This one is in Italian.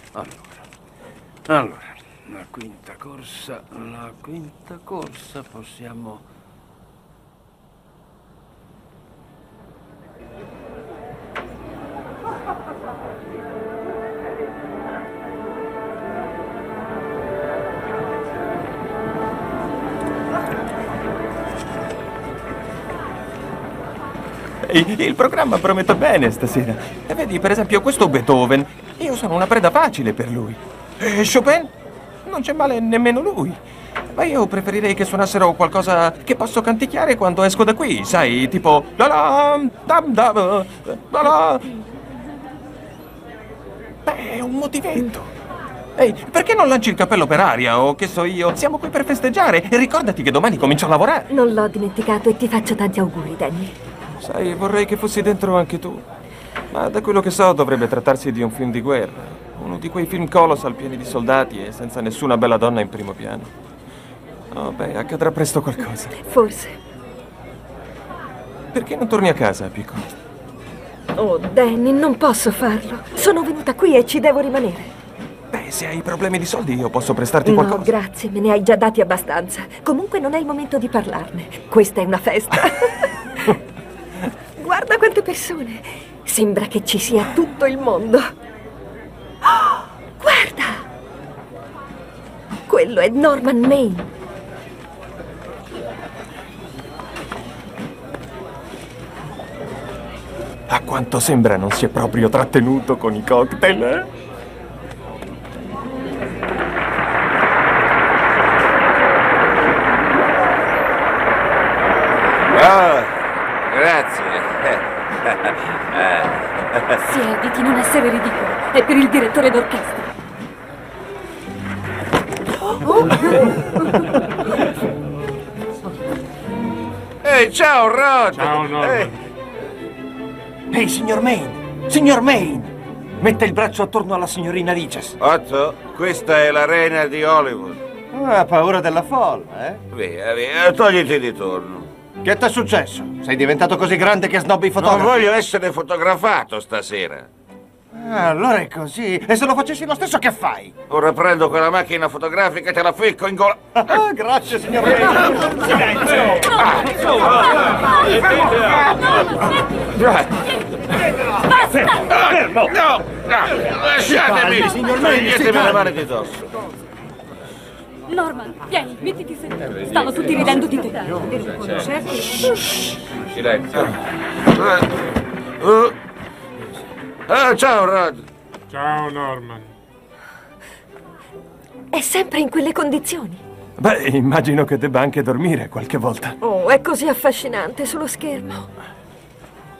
Allora, la quinta corsa possiamo... Il programma promette bene stasera. E vedi, per esempio, questo Beethoven. Io sono una preda facile per lui. E Chopin? Non c'è male nemmeno lui. Ma io preferirei che suonassero qualcosa che posso canticchiare quando esco da qui, sai? Tipo... La la, dam dam, la la. Beh, è un motivetto. Ehi, perché non lanci il cappello per aria o che so io? Siamo qui per festeggiare e ricordati che domani comincio a lavorare. Non l'ho dimenticato e ti faccio tanti auguri, Danny. Sai, vorrei che fossi dentro anche tu. Ma da quello che so dovrebbe trattarsi di un film di guerra. Uno di quei film colossal pieni di soldati e senza nessuna bella donna in primo piano. Oh, beh, accadrà presto qualcosa. Forse. Perché non torni a casa, piccolo? Oh, Danny, non posso farlo. Sono venuta qui e ci devo rimanere. Beh, se hai problemi di soldi io posso prestarti No, qualcosa. grazie, me ne hai già dati abbastanza. Comunque non è il momento di parlarne. Questa è una festa. Guarda quante persone. Sembra che ci sia tutto il mondo. Oh, guarda! Quello è Norman Maine. A quanto sembra non si è proprio trattenuto con i cocktail, eh? Oh, grazie. Si eviti non essere ridicolo. È per il direttore d'orchestra. Ehi, ciao, Rod! Ciao, Norman. Ehi, signor Maine! Signor Maine! Metta il braccio attorno alla signorina Riches. Otto, questa è l'arena di Hollywood. Ha paura della folla, eh? Via, via, togliti di torno. Che t'è successo? Sei diventato così grande che snobbi i Non fotografi? voglio essere fotografato stasera. Ah, allora è così. E se lo facessi lo stesso, che fai? Ora prendo quella macchina fotografica e te la ficco in gola. Ah, grazie, signor Maine. Silenzio! Fermo! No! Lasciatemi! Signor Maine, Toglietemi le mani di dosso. Norman, vieni, mettiti seduto. Stanno tutti ridendo di te. Silenzio. Ciao, Rod. Ciao, Norman. È sempre in quelle condizioni. Beh, immagino che debba anche dormire qualche volta. Oh, è così affascinante sullo schermo.